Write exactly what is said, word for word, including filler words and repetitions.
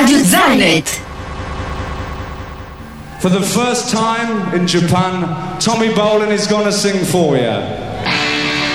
Radio Zanet. For the first time in Japan, Tommy Bolin is gonna sing for you.